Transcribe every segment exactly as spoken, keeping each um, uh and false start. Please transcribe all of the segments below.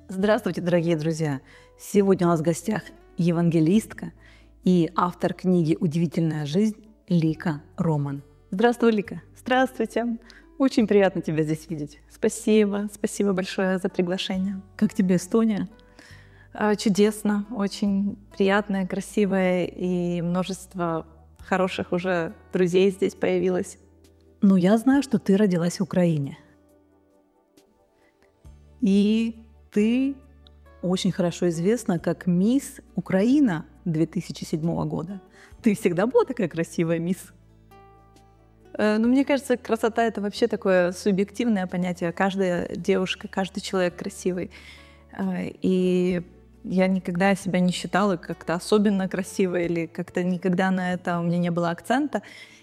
Здравствуйте, дорогие друзья! Сегодня у нас в гостях евангелистка и автор книги «Удивительная жизнь» Лика Роман. Здравствуй, Лика! Здравствуйте! Очень приятно тебя здесь видеть. Спасибо, спасибо большое за приглашение. Как тебе Эстония? Чудесно, очень приятная, красивая, и множество хороших уже друзей здесь появилось. Ну, я знаю, что ты родилась в Украине. И ты очень хорошо известна как мисс Украина две тысячи седьмого года. Ты всегда была такая красивая мисс? Ну, мне кажется, красота — это вообще такое субъективное понятие. Каждая девушка, каждый человек красивый. И я никогда себя не считала как-то особенно красивой или как-то никогда на это у меня не было акцента.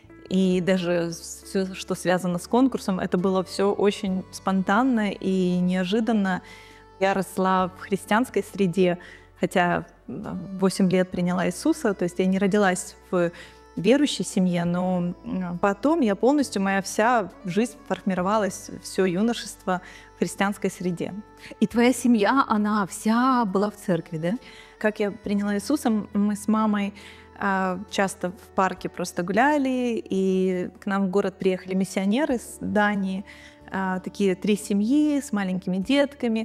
И даже все, что связано с конкурсом, это было все очень спонтанно и неожиданно. Я росла в христианской среде, хотя в восемь лет приняла Иисуса, то есть я не родилась в верующей семье, но потом я полностью, моя вся жизнь формировалась, все юношество в христианской среде. И твоя семья, она вся была в церкви, да? Как я приняла Иисуса, мы с мамой часто в парке просто гуляли, и к нам в город приехали миссионеры с Дании, такие три семьи с маленькими детками,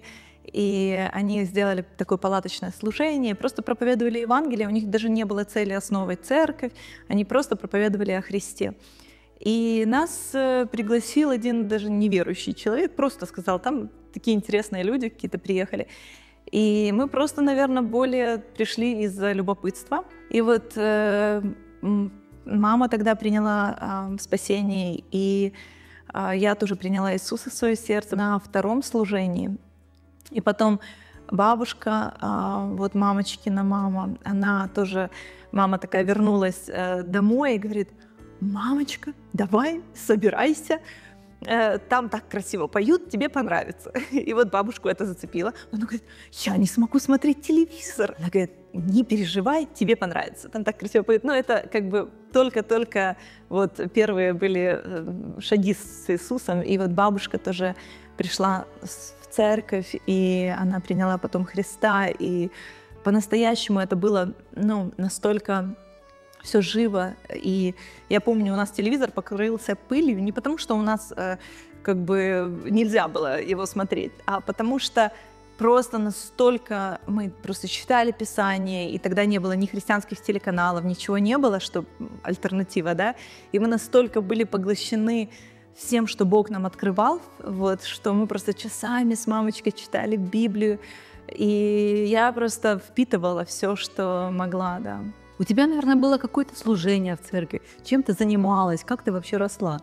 и они сделали такое палаточное служение, просто проповедовали Евангелие, у них даже не было цели основывать церковь, они просто проповедовали о Христе. И нас пригласил один даже неверующий человек, просто сказал, там такие интересные люди какие-то приехали. И мы просто, наверное, более пришли из-за любопытства. И вот э, мама тогда приняла э, спасение, и э, я тоже приняла Иисуса в свое сердце на втором служении. И потом бабушка, э, вот мамочкина мама, она тоже, мама такая вернулась э, домой и говорит: «Мамочка, давай, собирайся. Там так красиво поют, тебе понравится». И вот бабушку это зацепило. Она говорит: «Я не смогу смотреть телевизор». Она говорит: «Не переживай, тебе понравится. Там так красиво поют». Ну, это как бы только-только вот первые были шаги с Иисусом. И вот бабушка тоже пришла в церковь, и она приняла потом Христа. И по-настоящему это было, ну, настолько все живо. И я помню, у нас телевизор покрылся пылью не потому, что у нас э, как бы нельзя было его смотреть, а потому что просто настолько мы просто читали Писание, и тогда не было ни христианских телеканалов, ничего не было, что альтернатива, да, и мы настолько были поглощены всем, что Бог нам открывал, вот, что мы просто часами с мамочкой читали Библию, и я просто впитывала все, что могла, да. У тебя, наверное, было какое-то служение в церкви. Чем ты занималась? Как ты вообще росла?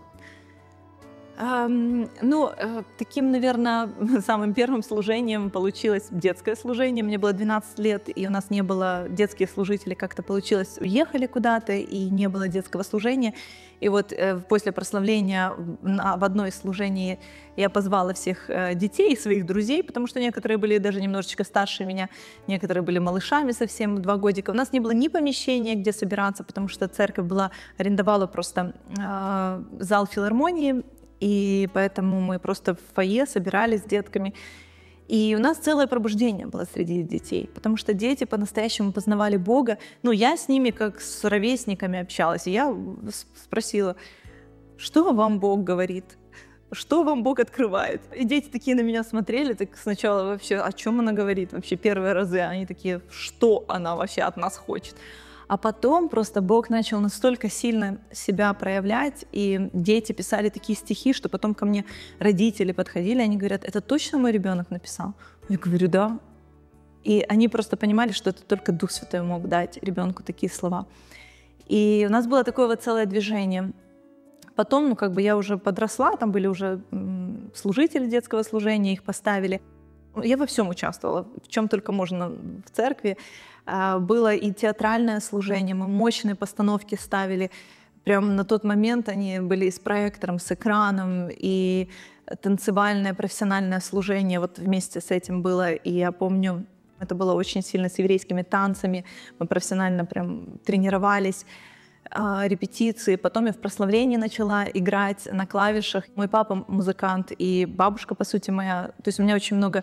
Um, ну, таким, наверное, самым первым служением получилось детское служение. Мне было двенадцать лет, и у нас не было детских служителей. Как-то получилось, уехали куда-то, и не было детского служения. И вот э, после прославления в одно из служений я позвала всех э, детей, своих друзей, потому что некоторые были даже немножечко старше меня, некоторые были малышами совсем, два годика. У нас не было ни помещения, где собираться, потому что церковь была, арендовала просто э, зал филармонии, и поэтому мы просто в фойе собирались с детками. И у нас целое пробуждение было среди детей, потому что дети по-настоящему познавали Бога. Ну, я с ними как с ровесниками общалась, и я спросила: что вам Бог говорит? Что вам Бог открывает? И дети такие на меня смотрели, так сначала вообще, о чем она говорит? Вообще первые разы они такие: что она вообще от нас хочет? А потом просто Бог начал настолько сильно себя проявлять, и дети писали такие стихи, что потом ко мне родители подходили, они говорят: это точно мой ребенок написал? Я говорю: да. И они просто понимали, что это только Дух Святой мог дать ребенку такие слова. И у нас было такое вот целое движение. Потом, ну, как бы я уже подросла, там были уже служители детского служения, их поставили. Я во всем участвовала, в чем только можно в церкви. Было и театральное служение, мы мощные постановки ставили. Прямо на тот момент они были и с проектором, с экраном, и танцевальное профессиональное служение вот вместе с этим было. И я помню, это было очень сильно с еврейскими танцами, мы профессионально прям тренировались. Репетиции. Потом я в прославлении начала играть на клавишах. Мой папа музыкант и бабушка, по сути, моя. То есть у меня очень много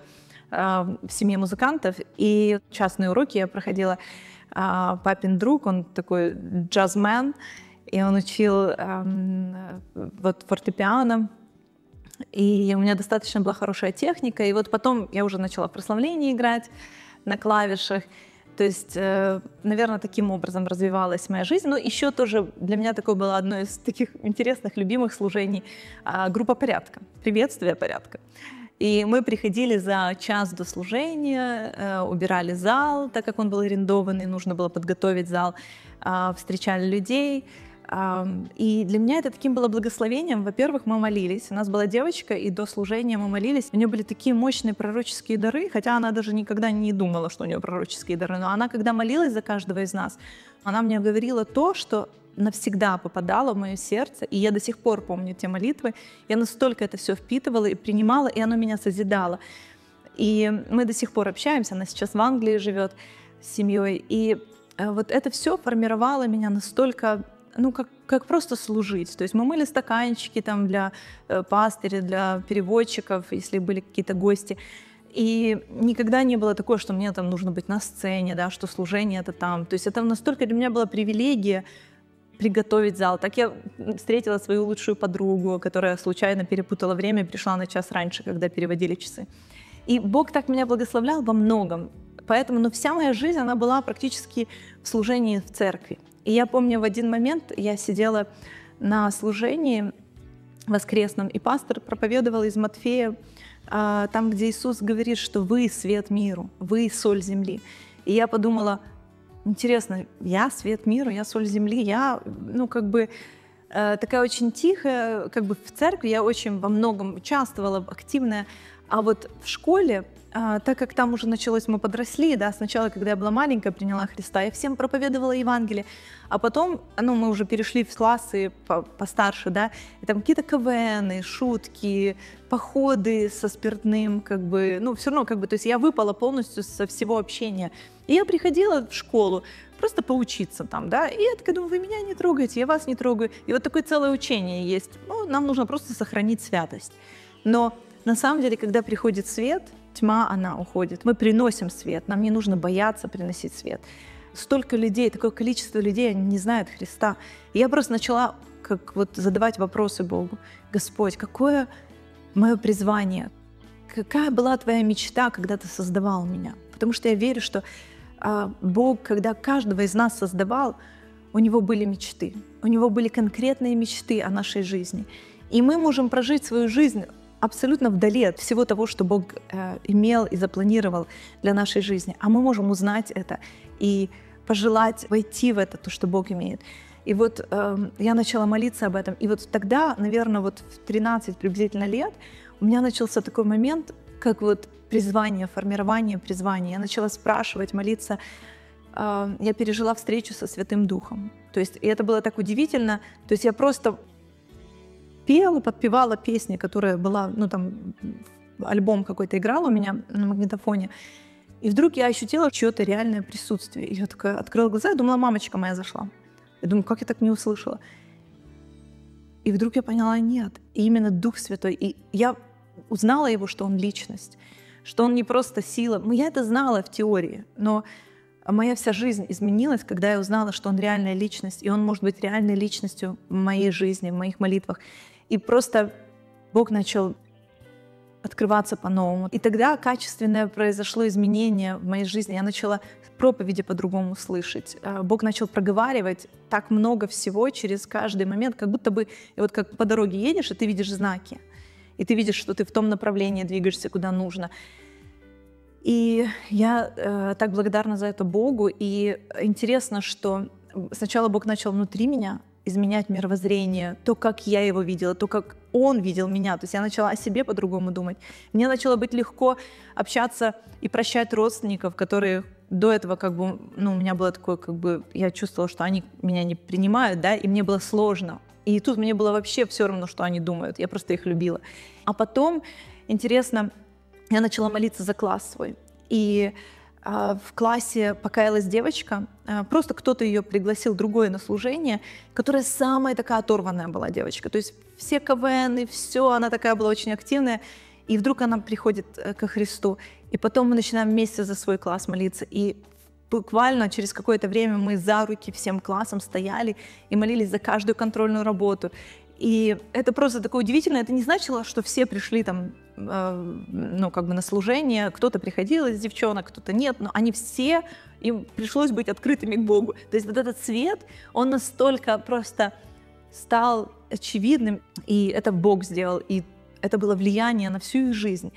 в семье музыкантов, и частные уроки я проходила. Папин друг, он такой джазмен, и он учил эм, вот фортепиано, и у меня достаточно была хорошая техника, и вот потом я уже начала в прославлении играть на клавишах. То есть, наверное, таким образом развивалась моя жизнь. Но еще тоже для меня такое было одно из таких интересных, любимых служений — группа порядка, приветствие порядка. И мы приходили за час до служения, убирали зал, так как он был арендованный, нужно было подготовить зал, встречали людей. И для меня это таким было благословением. Во-первых, мы молились. У нас была девочка, и до служения мы молились. У нее были такие мощные пророческие дары, хотя она даже никогда не думала, что у нее пророческие дары. Но она, когда молилась за каждого из нас, она мне говорила то, что навсегда попадало в мое сердце. И я до сих пор помню те молитвы. Я настолько это все впитывала и принимала, и оно меня созидало. И мы до сих пор общаемся. Она сейчас в Англии живет с семьей. И вот это все формировало меня настолько... ну, как, как просто служить. То есть мы мыли стаканчики там для э, пастыря, для переводчиков, если были какие-то гости. И никогда не было такого, что мне там нужно быть на сцене, да, что служение это там. То есть это настолько для меня была привилегия приготовить зал. Так я встретила свою лучшую подругу, которая случайно перепутала время и пришла на час раньше, когда переводили часы. И Бог так меня благословлял во многом. Поэтому, ну, вся моя жизнь, она была практически в служении в церкви. И я помню, в один момент я сидела на служении воскресном, и пастор проповедовал из Матфея, там, где Иисус говорит, что вы свет миру, вы соль земли. И я подумала, интересно, я свет миру, я соль земли, я, ну, как бы такая очень тихая, как бы в церкви я очень во многом участвовала, активная, а вот в школе, А, так как там уже началось, мы подросли, да, сначала, когда я была маленькая, приняла Христа, я всем проповедовала Евангелие, а потом, ну, мы уже перешли в классы постарше, да, и там какие-то КВНы, шутки, походы со спиртным, как бы, ну, все равно, как бы, то есть я выпала полностью со всего общения. И я приходила в школу просто поучиться там, да, и я такая думаю, вы меня не трогаете, я вас не трогаю. И вот такое целое учение есть, ну, нам нужно просто сохранить святость. Но на самом деле, когда приходит свет, тьма, она уходит. Мы приносим свет, нам не нужно бояться приносить свет. Столько людей, такое количество людей, они не знают Христа. И я просто начала как вот задавать вопросы Богу. Господь, какое мое призвание? Какая была твоя мечта, когда ты создавал меня? Потому что я верю, что а, Бог, когда каждого из нас создавал, у него были мечты. У него были конкретные мечты о нашей жизни. И мы можем прожить свою жизнь абсолютно вдали от всего того, что Бог э, имел и запланировал для нашей жизни. А мы можем узнать это и пожелать войти в это, то, что Бог имеет. И вот э, я начала молиться об этом. И вот тогда, наверное, вот в тринадцать приблизительно лет у меня начался такой момент, как вот призвание, формирование призвания. Я начала спрашивать, молиться. Э, я пережила встречу со Святым Духом. То есть, и это было так удивительно. То есть я просто пела, подпевала песни, которая была, ну там, альбом какой-то играл у меня на магнитофоне. И вдруг я ощутила чьё-то реальное присутствие. И я такая открыла глаза, я думала, мамочка моя зашла. Я думаю, как я так не услышала? И вдруг я поняла, нет, и именно Дух Святой. И я узнала его, что он личность, что он не просто сила. Я это знала в теории, но моя вся жизнь изменилась, когда я узнала, что он реальная личность, и он может быть реальной личностью в моей жизни, в моих молитвах. И просто Бог начал открываться по-новому. И тогда качественное произошло изменение в моей жизни. Я начала проповеди по-другому слышать. Бог начал проговаривать так много всего через каждый момент, как будто бы, и вот как по дороге едешь, и ты видишь знаки, и ты видишь, что ты в том направлении двигаешься, куда нужно. И я э, так благодарна за это Богу. И интересно, что сначала Бог начал внутри меня изменять мировоззрение, то, как я его видела, то, как он видел меня. То есть я начала о себе по-другому думать. Мне начало быть легко общаться и прощать родственников, которые до этого как бы, ну, у меня было такое, как бы, я чувствовала, что они меня не принимают, да, и мне было сложно. И тут мне было вообще все равно, что они думают. Я просто их любила. А потом, интересно, я начала молиться за класс свой. И э, в классе покаялась девочка, э, просто кто-то ее пригласил другое на служение, которая самая такая оторванная была девочка. То есть все КВНы, все, она такая была очень активная. И вдруг она приходит э, ко Христу, и потом мы начинаем вместе за свой класс молиться, и буквально через какое-то время мы за руки всем классом стояли и молились за каждую контрольную работу. И это просто такое удивительное. Это не значило, что все пришли там, э, ну, как бы на служение. Кто-то приходил из девчонок, кто-то нет. Но они все, им пришлось быть открытыми к Богу. То есть вот этот свет, он настолько просто стал очевидным. И это Бог сделал. И это было влияние на всю их жизнь.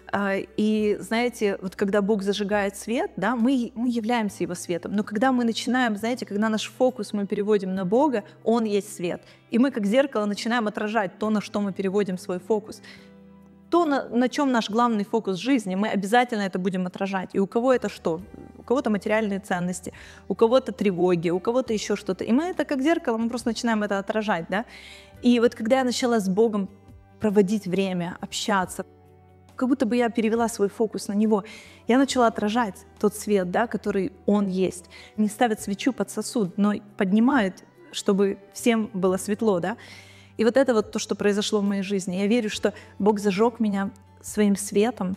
И знаете, вот когда Бог зажигает свет, да, мы, мы являемся Его светом. Но когда мы начинаем, знаете, когда наш фокус мы переводим на Бога, Он есть свет. И мы как зеркало начинаем отражать то, на что мы переводим свой фокус. То, на, на чем наш главный фокус жизни, мы обязательно это будем отражать. И у кого это что? У кого-то материальные ценности, у кого-то тревоги, у кого-то еще что-то. И мы это как зеркало, мы просто начинаем это отражать, да. И вот когда я начала с Богом проводить время, общаться, как будто бы я перевела свой фокус на Него. Я начала отражать тот свет, да, который Он есть. Не ставят свечу под сосуд, но поднимают, чтобы всем было светло. Да? И вот это вот то, что произошло в моей жизни. Я верю, что Бог зажег меня своим светом.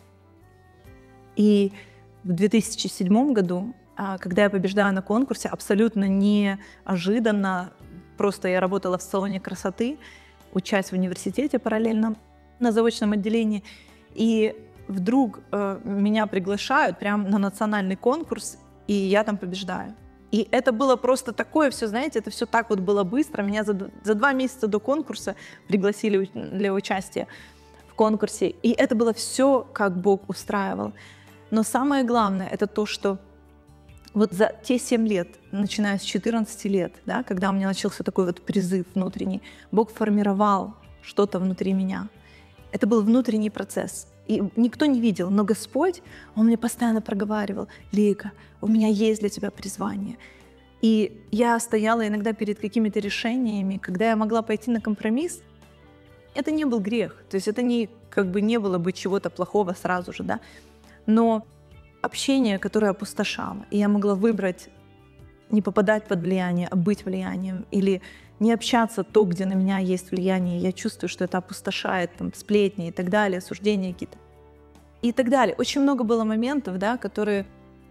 И в две тысячи седьмом году, когда я побеждаю на конкурсе, абсолютно неожиданно, просто я работала в салоне красоты, учась в университете параллельно на заочном отделении, и вдруг э, меня приглашают прямо на национальный конкурс, и я там побеждаю. И это было просто такое все, знаете, это все так вот было быстро. Меня за, за два месяца до конкурса пригласили для участия в конкурсе. И это было все, как Бог устраивал. Но самое главное, это то, что вот за те семь лет, начиная с четырнадцати лет, да, когда у меня начался такой вот призыв внутренний, Бог формировал что-то внутри меня. Это был внутренний процесс. И никто не видел, но Господь, Он мне постоянно проговаривал: Лика, у меня есть для тебя призвание. И я стояла иногда перед какими-то решениями, когда я могла пойти на компромисс. Это не был грех, то есть это не, как бы не было бы чего-то плохого сразу же, да. Но общение, которое опустошало, и я могла выбрать не попадать под влияние, а быть влиянием, или не общаться то, где на меня есть влияние, я чувствую, что это опустошает, там, сплетни и так далее, осуждения какие-то и так далее. Очень много было моментов, да, которые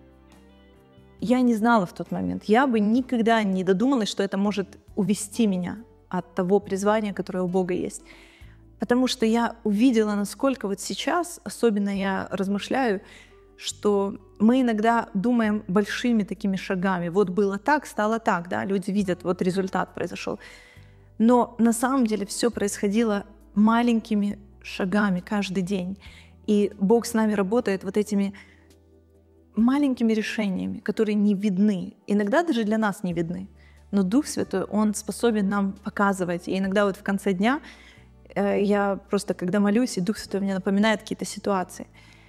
я не знала в тот момент. Я бы никогда не додумалась, что это может увести меня от того призвания, которое у Бога есть. Потому что я увидела, насколько вот сейчас, особенно я размышляю, что мы иногда думаем большими такими шагами. Вот было так, стало так, да, люди видят, вот результат произошел. Но на самом деле все происходило маленькими шагами каждый день. И Бог с нами работает вот этими маленькими решениями, которые не видны. Иногда даже для нас не видны. Но Дух Святой, Он способен нам показывать. И иногда вот в конце дня э, я просто, когда молюсь, и Дух Святой мне напоминает какие-то ситуации.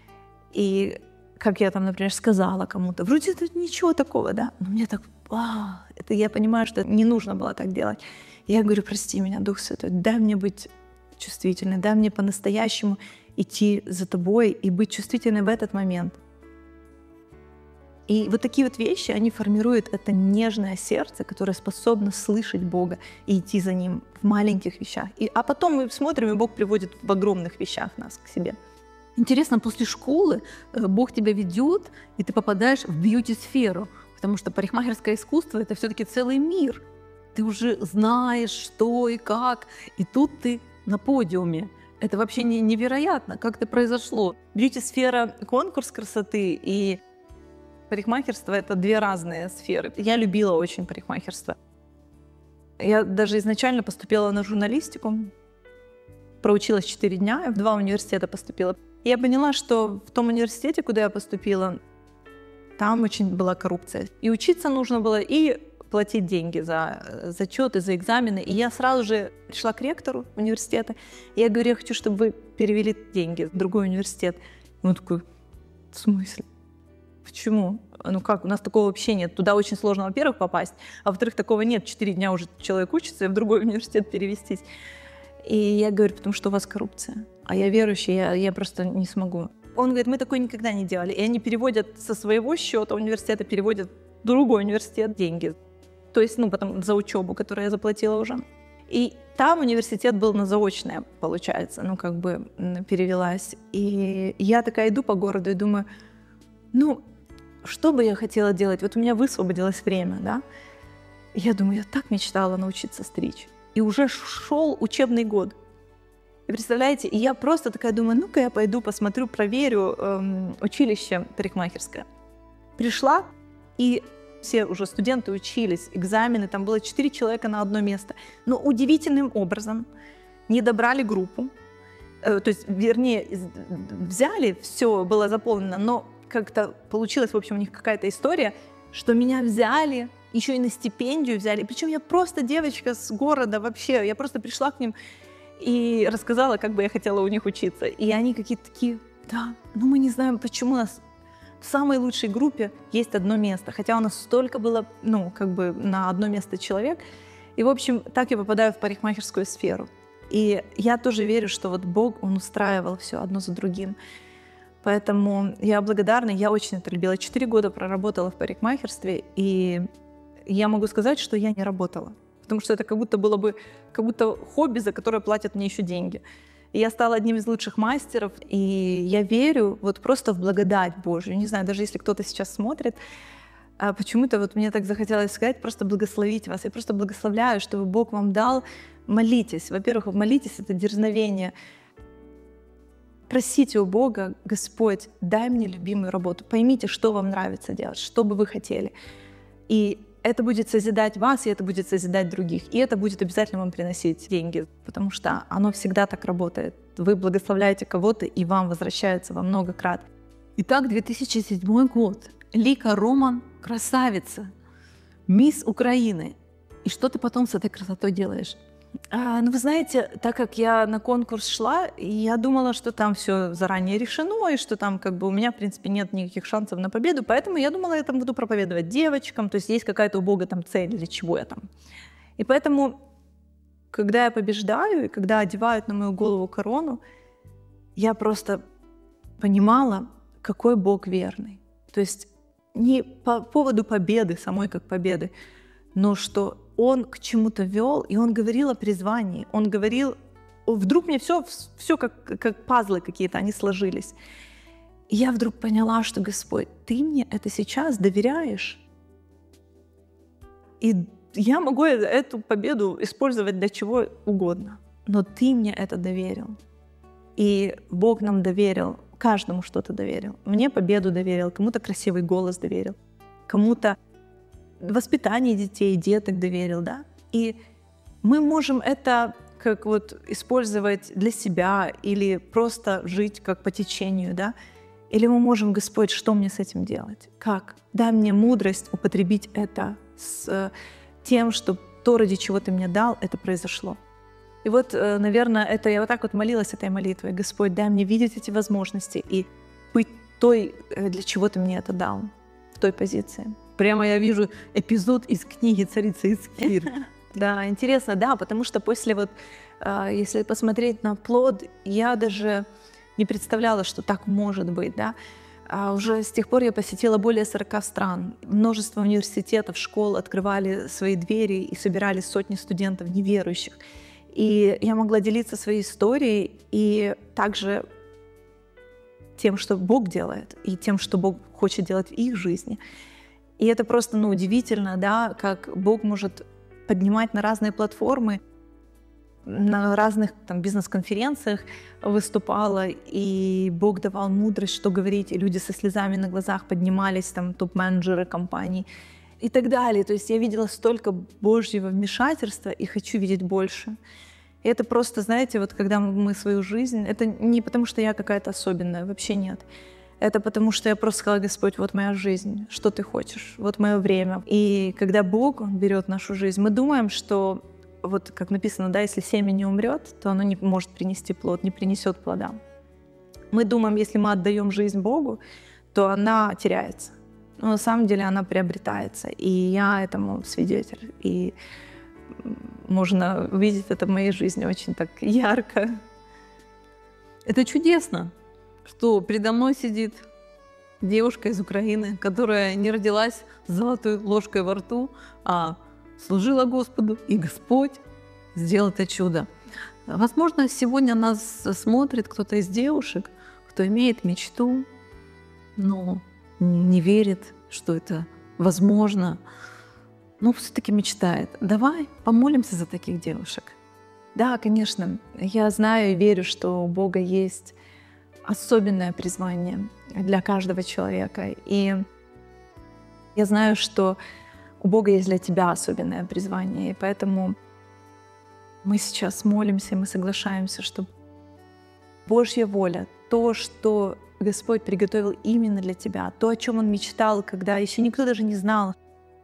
И как я там, например, сказала кому-то, вроде тут ничего такого, да, но мне так, вау, это я понимаю, что не нужно было так делать. Я говорю: прости меня, Дух Святой, дай мне быть чувствительной, дай мне по-настоящему идти за тобой и быть чувствительной в этот момент. И вот такие вот вещи, они формируют это нежное сердце, которое способно слышать Бога и идти за Ним в маленьких вещах. И, а потом мы смотрим, и Бог приводит в огромных вещах нас к себе. Интересно, после школы Бог тебя ведет, и ты попадаешь в бьюти-сферу, потому что парикмахерское искусство — это все-таки целый мир. Ты уже знаешь, что и как, и тут ты на подиуме. Это вообще не, невероятно, как это произошло. Бьюти-сфера, конкурс красоты и парикмахерство — это две разные сферы. Я любила очень парикмахерство. Я даже изначально поступила на журналистику, проучилась четыре дня, я в два университета поступила. И я поняла, что в том университете, куда я поступила, там очень была коррупция. И учиться нужно было, и платить деньги за зачеты, за экзамены. И я сразу же пришла к ректору университета, и я говорю: я хочу, чтобы вы перевели деньги в другой университет. И он такой: в смысле? Почему? Ну как, у нас такого вообще нет. Туда очень сложно, во-первых, попасть, а во-вторых, такого нет. Четыре дня уже человек учится, и в другой университет перевестись. И я говорю: потому что у вас коррупция. А я верующий, я, я просто не смогу. Он говорит: мы такое никогда не делали. И они переводят со своего счета университета, переводят в другой университет деньги. То есть, ну, потом за учебу, которую я заплатила уже. И там университет был на заочное, получается, ну, как бы перевелась. И я такая иду по городу и думаю, ну, что бы я хотела делать? Вот у меня высвободилось время, да? И я думаю, я так мечтала научиться стричь. И уже шел учебный год. И представляете, и я просто такая думаю, ну-ка я пойду посмотрю, проверю эм, училище парикмахерское. Пришла, и все уже студенты учились, экзамены, там было четыре человека на одно место. Но удивительным образом не добрали группу, э, то есть, вернее, взяли, все было заполнено, но как-то получилась, в общем, у них какая-то история, что меня взяли, еще и на стипендию взяли. Причем я просто девочка с города вообще, я просто пришла к ним и рассказала, как бы я хотела у них учиться. И они какие-то такие, да, ну мы не знаем, почему у нас в самой лучшей группе есть одно место, хотя у нас столько было, ну, как бы на одно место человек. И, в общем, так я попадаю в парикмахерскую сферу. И я тоже верю, что вот Бог, Он устраивал все одно за другим. Поэтому я благодарна, я очень это любила. Четыре года проработала в парикмахерстве, и я могу сказать, что я не работала. Потому что это как будто было бы как будто хобби, за которое платят мне еще деньги. И я стала одним из лучших мастеров, и я верю вот просто в благодать Божью. Не знаю, даже если кто-то сейчас смотрит, почему-то вот мне так захотелось сказать, просто благословить вас. Я просто благословляю, чтобы Бог вам дал. Молитесь. Во-первых, молитесь, это дерзновение. Просите у Бога, Господь, дай мне любимую работу. Поймите, что вам нравится делать, что бы вы хотели. И это будет созидать вас, и это будет созидать других. И это будет обязательно вам приносить деньги, потому что оно всегда так работает. Вы благословляете кого-то, и вам возвращается во много крат. Итак, две тысячи седьмой год. Лика Роман – красавица, мисс Украины. И что ты потом с этой красотой делаешь? А, ну, вы знаете, так как я на конкурс шла, я думала, что там все заранее решено, и что там как бы у меня, в принципе, нет никаких шансов на победу, поэтому я думала, я там буду проповедовать девочкам, то есть есть какая-то у Бога там цель, для чего я там. И поэтому, когда я побеждаю, и когда одевают на мою голову корону, я просто понимала, какой Бог верный. То есть не по поводу победы, самой как победы, но что Он к чему-то вел, и Он говорил о призвании. Он говорил, вдруг мне все, все как, как пазлы какие-то, они сложились. И я вдруг поняла, что, Господь, Ты мне это сейчас доверяешь. И я могу эту победу использовать для чего угодно, но Ты мне это доверил. И Бог нам доверил, каждому что-то доверил. Мне победу доверил, кому-то красивый голос доверил, кому-то воспитание детей, деток доверил, да. И мы можем это как вот использовать для себя или просто жить как по течению, да. Или мы можем, Господь, что мне с этим делать? Как? Дай мне мудрость употребить это с тем, что то, ради чего Ты мне дал, это произошло. И вот, наверное, это я вот так вот молилась этой молитвой. Господь, дай мне видеть эти возможности и быть той, для чего Ты мне это дал, в той позиции. Прямо я вижу эпизод из книги «Царица Эстер». Да, интересно, да, потому что после вот, если посмотреть на плод, я даже не представляла, что так может быть, да. А уже с тех пор я посетила более сорока стран. Множество университетов, школ открывали свои двери и собирали сотни студентов неверующих. И я могла делиться своей историей и также тем, что Бог делает, и тем, что Бог хочет делать в их жизни. И это просто, ну, удивительно, да, как Бог может поднимать на разные платформы, на разных там бизнес-конференциях выступала, и Бог давал мудрость, что говорить, и люди со слезами на глазах поднимались, там, топ-менеджеры компаний и так далее. То есть я видела столько Божьего вмешательства и хочу видеть больше. И это просто, знаете, вот когда мы свою жизнь, это не потому, что я какая-то особенная, вообще нет. Это потому, что я просто сказала, Господь, вот моя жизнь, что Ты хочешь, вот мое время. И когда Бог, Он берет нашу жизнь, мы думаем, что, вот как написано, да, если семя не умрет, то оно не может принести плод, не принесет плода. Мы думаем, если мы отдаем жизнь Богу, то она теряется. Но на самом деле она приобретается. И я этому свидетель. И можно увидеть это в моей жизни очень так ярко. Это чудесно, что передо мной сидит девушка из Украины, которая не родилась с золотой ложкой во рту, а служила Господу, и Господь сделал это чудо. Возможно, сегодня нас смотрит кто-то из девушек, кто имеет мечту, но не верит, что это возможно, но все-таки мечтает. Давай помолимся за таких девушек. Да, конечно. Я знаю и верю, что у Бога есть особенное призвание для каждого человека. И я знаю, что у Бога есть для тебя особенное призвание. И поэтому мы сейчас молимся, мы соглашаемся, что Божья воля, то, что Господь приготовил именно для тебя, то, о чем Он мечтал, когда еще никто даже не знал,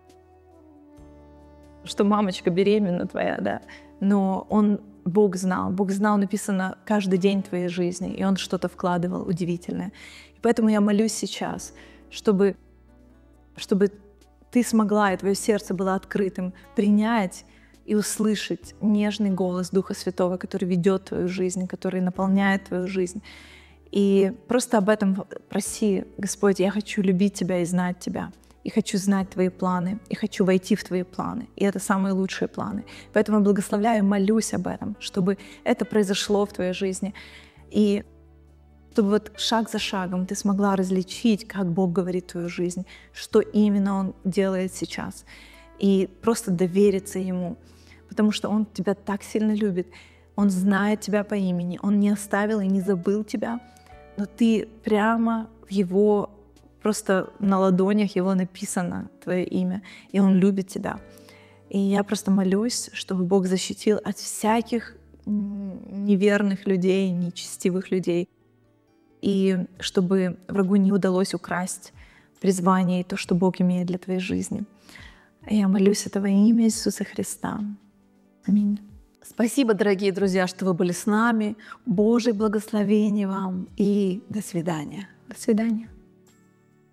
что мамочка беременна твоя, да, но Он, Бог знал, Бог знал, написано каждый день твоей жизни, и Он что-то вкладывал удивительное. И поэтому я молюсь сейчас, чтобы, чтобы ты смогла, и твое сердце было открытым, принять и услышать нежный голос Духа Святого, который ведет твою жизнь, который наполняет твою жизнь. И просто об этом проси: Господь, я хочу любить Тебя и знать Тебя, и хочу знать Твои планы, и хочу войти в Твои планы. И это самые лучшие планы. Поэтому я благословляю, молюсь об этом, чтобы это произошло в Твоей жизни. И чтобы вот шаг за шагом ты смогла различить, как Бог говорит в твою жизнь, что именно Он делает сейчас. И просто довериться Ему, потому что Он тебя так сильно любит. Он знает тебя по имени, Он не оставил и не забыл тебя, но ты прямо в Его, просто на ладонях Его написано твое имя, и Он любит тебя. И я просто молюсь, чтобы Бог защитил от всяких неверных людей, нечестивых людей, и чтобы врагу не удалось украсть призвание и то, что Бог имеет для твоей жизни. Я молюсь это во имя Иисуса Христа. Аминь. Спасибо, дорогие друзья, что вы были с нами. Божьих благословений вам и до свидания. До свидания.